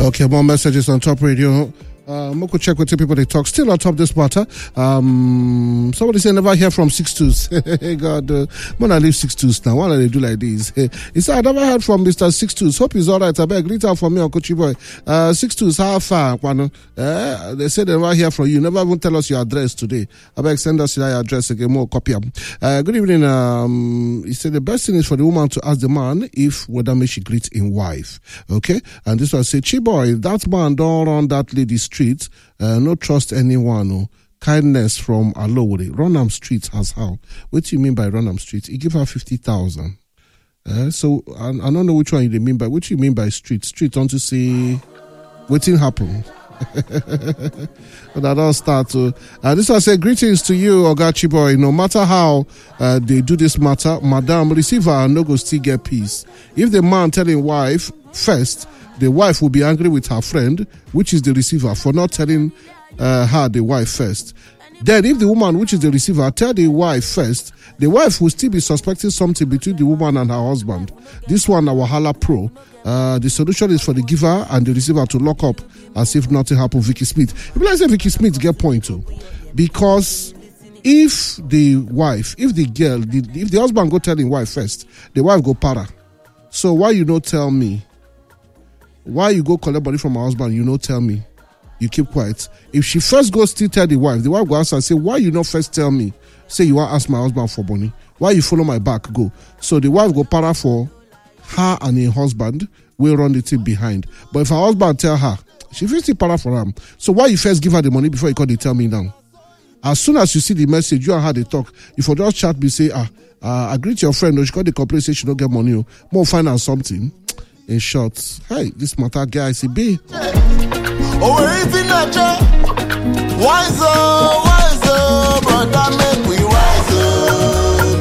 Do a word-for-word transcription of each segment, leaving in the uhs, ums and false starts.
Okay, more messages on Top Radio. Um, we could check with two people they talk. Still on top this matter. Um, somebody say never hear from six twos. God, uh, when I leave six twos now, why do they do like this? He said I never heard from Mister Six Twos. Hope he's all right. I beg, greet out for me, Uncle Chiboy. Uh, Six Twos, how far? Uh, they said they never hear from you. Never even tell us your address today. I beg, send us your address again. More copy. Uh, good evening. Um, he said the best thing is for the woman to ask the man if whether may she greet in wife. Okay, and this one say Chiboy, that man don't run that lady street. Uh, no trust anyone. No. Kindness from Alowore. Runham Street has how? What do you mean by Runham Street? He give her fifty thousand. Uh, so I, I don't know which one you mean by. What you mean by street? Street on to say what thing happened. But I don't start to. Uh, this one say greetings to you, Oga Chiboy. No matter how uh, they do this matter, Madam receiver no go still get peace. If the man telling wife first, the wife will be angry with her friend, which is the receiver, for not telling uh, her, the wife, first. Then if the woman, which is the receiver, tell the wife first, the wife will still be suspecting something between the woman and her husband. This one, our Hala Pro. Uh, the solution is for the giver and the receiver to lock up as if nothing happened. Vicky Smith. If I say Vicky Smith get point too, because if the wife, if the girl, the, if the husband go tell the wife first, the wife go para. So why you don't tell me? Why you go collect money from her husband, you don't tell me. You keep quiet. If she first goes still tell the wife, the wife go answer and say, why you not first tell me? Say you want to ask my husband for money. Why you follow my back? Go. So the wife go para for her and her husband, will run the thing behind. But if her husband tell her, she first still para for him. So why you first give her the money before you call they tell me now? As soon as you see the message, you and her they talk. If you just chat me, say, ah, uh, I greet your friend, or she call the complaint, say she don't get money, more find out something. In short, hey, this matter guy, see B. Oh, if in a job, wiser, wiser, brother, make we wiser,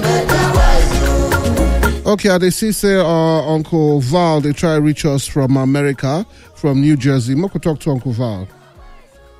make we wiser. Okay, they see say uh, Uncle Val, they try to reach us from America, from New Jersey. Moko talk to Uncle Val.